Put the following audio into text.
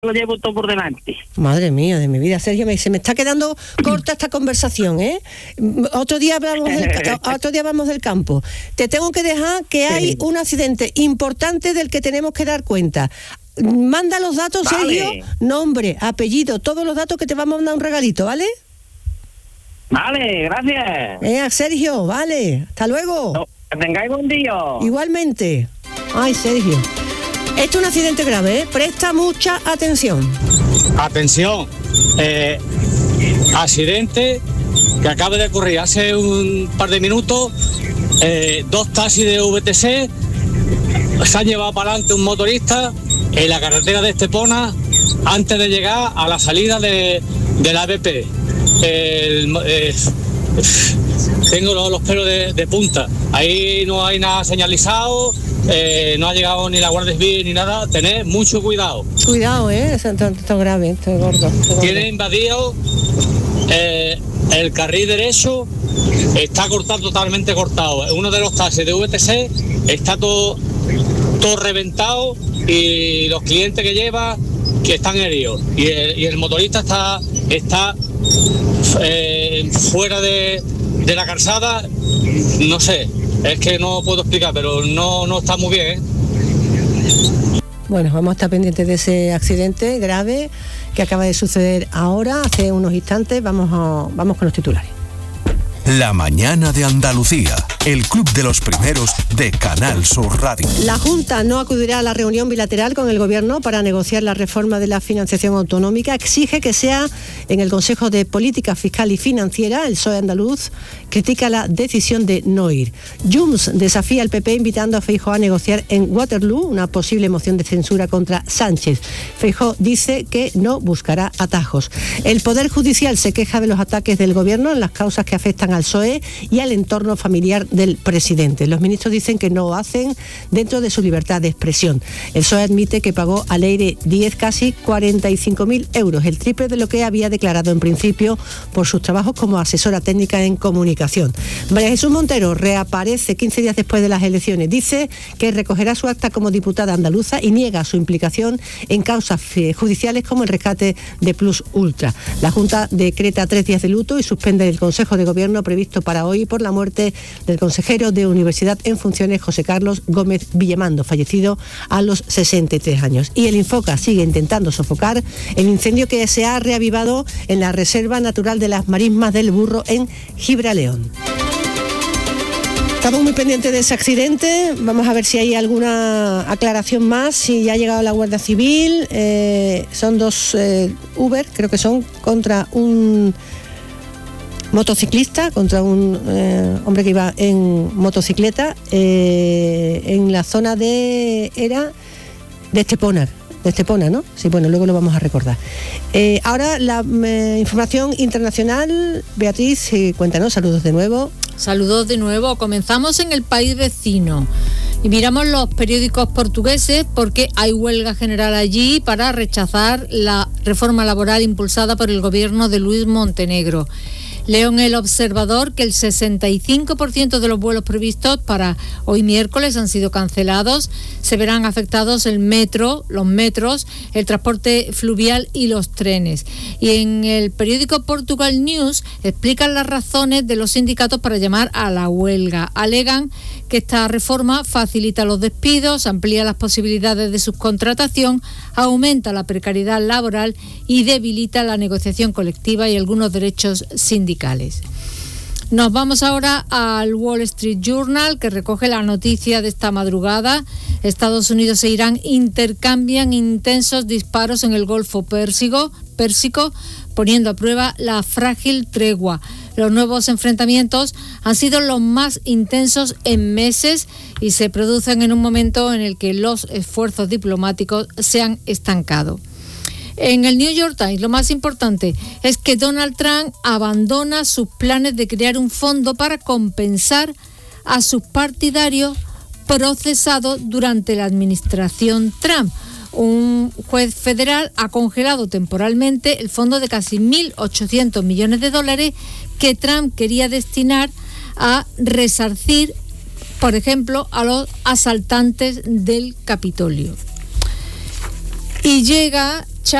lo llevo todo por delante. Madre mía de mi vida, Sergio, se me está quedando corta esta conversación, ¿eh? Otro día vamos del campo. Te tengo que dejar que hay un accidente importante del que tenemos que dar cuenta. Manda los datos, vale. Sergio, nombre, apellido, todos los datos, que te vamos a mandar un regalito, ¿vale? Vale, gracias. Sergio, vale, hasta luego. No, que tengáis buen día. Igualmente. Ay, Sergio. Esto es un accidente grave, ¿eh? Presta mucha atención. Atención. Accidente que acaba de ocurrir hace un par de minutos. 2 taxis de VTC se han llevado para adelante un motorista en la carretera de Estepona antes de llegar a la salida de la BP. Tengo los pelos de punta. Ahí no hay nada señalizado, no ha llegado ni la Guardia Civil ni nada. Tened mucho cuidado. Cuidado, esto grave, esto es gordo. Tiene invadido el carril derecho, está cortado, totalmente cortado. Uno de los taxis de VTC está todo reventado y los clientes que lleva que están heridos. Y el motorista está fuera de la calzada. No sé, es que no puedo explicar, pero no está muy bien, ¿eh? Bueno, vamos a estar pendientes de ese accidente grave que acaba de suceder ahora, hace unos instantes. Vamos con los titulares. La mañana de Andalucía, el club de los primeros de Canal Sur Radio. La Junta no acudirá a la reunión bilateral con el Gobierno para negociar la reforma de la financiación autonómica. Exige que sea en el Consejo de Política Fiscal y Financiera. El PSOE andaluz critica la decisión de no ir. Junts desafía al PP invitando a Feijóo a negociar en Waterloo una posible moción de censura contra Sánchez. Feijóo dice que no buscará atajos. El Poder Judicial se queja de los ataques del Gobierno en las causas que afectan al PSOE y al entorno familiar del presidente. Los ministros dicen que no lo hacen dentro de su libertad de expresión. El PSOE admite que pagó a Leire Díez casi 45.000 euros, el triple de lo que había declarado en principio por sus trabajos como asesora técnica en comunicación. María Jesús Montero reaparece 15 días después de las elecciones. Dice que recogerá su acta como diputada andaluza y niega su implicación en causas judiciales como el rescate de Plus Ultra. La Junta decreta 3 días de luto y suspende el Consejo de Gobierno previsto para hoy por la muerte del consejero de Universidad en funciones José Carlos Gómez Villamando, fallecido a los 63 años. Y el Infoca sigue intentando sofocar el incendio que se ha reavivado en la Reserva Natural de las Marismas del Burro en Gibraleón. Estamos muy pendientes de ese accidente. Vamos a ver si hay alguna aclaración más, si ya ha llegado la Guardia Civil. Son 2 Uber, creo que son, contra un motociclista, contra un hombre que iba en motocicleta en la zona de Estepona, ¿no? Sí, bueno, luego lo vamos a recordar. Ahora la información internacional. Beatriz, cuéntanos, saludos de nuevo. Saludos de nuevo. Comenzamos en el país vecino y miramos los periódicos portugueses porque hay huelga general allí para rechazar la reforma laboral impulsada por el gobierno de Luis Montenegro. Leo en El Observador que el 65% de los vuelos previstos para hoy miércoles han sido cancelados. Se verán afectados el metro, los metros, el transporte fluvial y los trenes. Y en el periódico Portugal News explican las razones de los sindicatos para llamar a la huelga. Alegan que esta reforma facilita los despidos, amplía las posibilidades de subcontratación, aumenta la precariedad laboral y debilita la negociación colectiva y algunos derechos sindicales. Nos vamos ahora al Wall Street Journal, que recoge la noticia de esta madrugada. Estados Unidos e Irán intercambian intensos disparos en el Golfo Pérsico, poniendo a prueba la frágil tregua. Los nuevos enfrentamientos han sido los más intensos en meses y se producen en un momento en el que los esfuerzos diplomáticos se han estancado. En el New York Times, lo más importante es que Donald Trump abandona sus planes de crear un fondo para compensar a sus partidarios procesados durante la administración Trump. Un juez federal ha congelado temporalmente el fondo de casi 1.800 millones de dólares que Trump quería destinar a resarcir, por ejemplo, a los asaltantes del Capitolio. Y llega